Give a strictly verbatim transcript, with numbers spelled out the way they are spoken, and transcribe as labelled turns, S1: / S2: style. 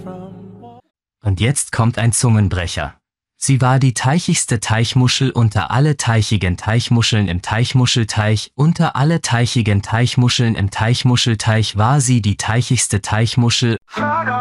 S1: Und jetzt kommt ein Zungenbrecher. Sie war die teichigste Teichmuschel unter alle teichigen Teichmuscheln im Teichmuschelteich. Unter alle teichigen Teichmuscheln im Teichmuschelteich war sie die teichigste Teichmuschel.